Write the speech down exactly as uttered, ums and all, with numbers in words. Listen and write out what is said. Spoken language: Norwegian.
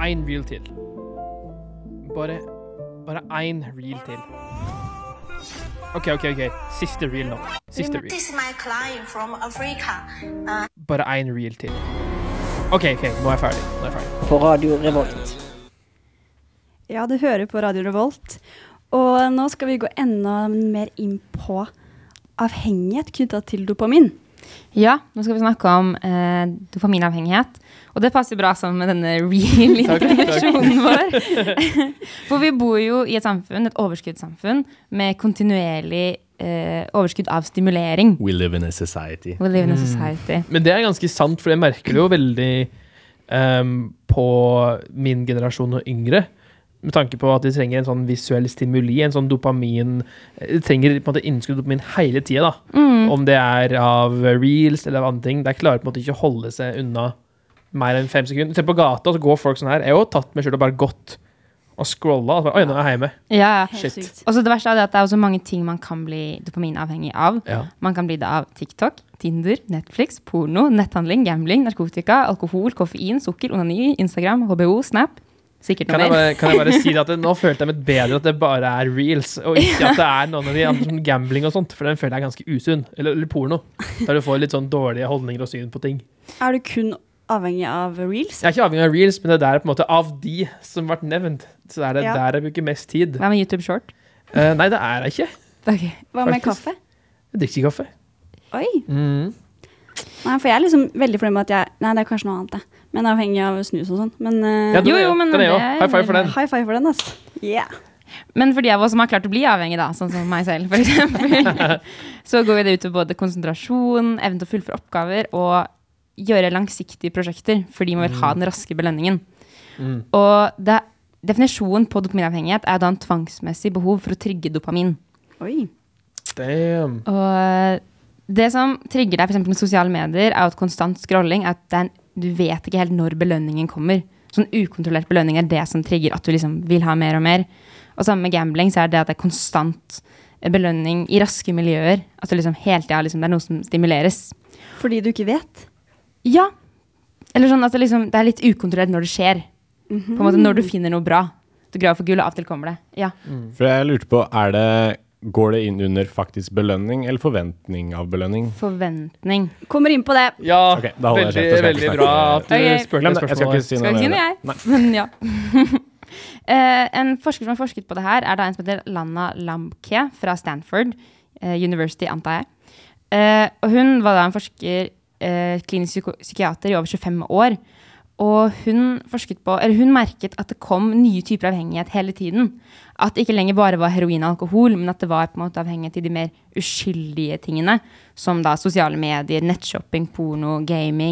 en reel til. Bare, bare en reel til. Ok, ok, ok. Siste reel nå. Siste reel. This is my client from Africa. Uh, Bare en reel til. Ok, ok, nå er jeg ferdig. Nå er jeg ferdig. På Radio Revolt. Ja, du hører på Radio Revolt. Og nå skal vi gå enda mer inn på avhengighet knyttet til dopamin. Ja, nå skal vi snakke om eh, dopaminavhengighet. Og det passer bra sammen med denne real-introduksjonen vår. For vi bor jo i et samfunn, et overskuddssamfunn, med kontinuerlig eh, overskudd av stimulering. We live in a society. We live in a society. Mm. Men det er ganske sant, for jeg merker det jo veldig um, på min generasjon og yngre. Med tanke på at de trenger en sånn visuell stimuli, en sånn dopamin, de trenger på en måte innskudd dopamin hele tiden da. Mm. Om det er av reels eller av andre ting, det er klart på en måte ikke å holde seg unna mer enn fem sekunder. Se på gata, så går folk sånn her. Jeg har jo tatt meg selv og bare gått og scrollet, og bare, oi, nå er jeg hjemme. Ja, shit. Og så det verste er det at det er også mange ting man kan bli dopaminavhengig av. Ja. Man kan bli det av TikTok, Tinder, Netflix, porno, netthandling, gambling, narkotika, alkohol, koffein, sukker, onani, Instagram, H B O, Snap. Sikkert noe kan jeg, mer. bare, kan jeg bare si at det, nå følte jeg meg bedre at det bare er reels, og ikke at det er noen av de andre som gambling og sånt, for den føler jeg er ganske usunn. Eller, eller porno, der du får litt sånn dårlige holdninger og syn på ting. Er du kun avhengig av reels? Jeg er ikke avhengig av reels, men det der er på en måte av de som ble nevnt. Så er det Ja. der jeg bruker mest tid. Hva med YouTube Short? Uh, nei, det er jeg ikke. Okay. Hva med Faktisk. kaffe? Jeg drikker ikke kaffe. Oi. Mm. Nei, for jeg er liksom veldig fornøyd med at jeg... Nei, det er kanskje noe annet, det. Men avhengig av snus og sånn. Men, uh, Ja, du Jo, er jo, men den er jo. det er- High five for den. high five for den, altså. Yeah. Men for de av oss som har klart å bli avhengig da, sånn som meg selv, for eksempel, så går vi det ut til både konsentrasjon, evnen til å fullføre oppgaver, og gjøre langsiktige prosjekter, fordi man vil ha den raske belønningen. Mm. Og det, definisjonen på dopaminavhengighet er da en tvangsmessig behov for å trigge dopamin. Oi. Damn. Og det som trigger deg for eksempel med sosiale medier, er jo at konstant scrolling, at det er en, du vet ikke helt når belønningen kommer. Sånn ukontrollert belønning er det som trigger at du liksom vil ha mer og mer. Og sammen med gambling så er det at det er konstant belønning i raske miljøer. At du liksom helt, ja, liksom, det er noe som stimuleres. Fordi du ikke vet? Ja. Eller sånn at det, liksom, det er litt ukontrollert når det skjer. Mm-hmm. På en måte når du finner noe bra. Du graver for gull, og av og til kommer det. Ja. Mm. For jeg lurte på, er det, går det inn under faktisk belønning eller forventning av belønning? Forventning. Kommer inn på det. Ja, Ok, da holder jeg veldig, kjeft, og skal veldig ikke bra snakke- at du Ok. spurte Glem det det, jeg skal spørsmålet. ikke si Skal noe vi si mer. noe jeg? Nei. Men ja. Eh, en forsker som har forsket på det her er da en som heter Lana Lamke fra Stanford eh, University, antar jeg. Eh, og hun var da en forsker, eh, klinisk psyko- psykiater i over tjuefem år. Og hun forsket på, eller hun merket at det kom nye typer avhengighet hele tiden. At det ikke lenger bare var heroin og alkohol, men at det var på en måte avhengighet i de mer uskyldige tingene, som da sosiale medier, nettshopping, porno, gaming.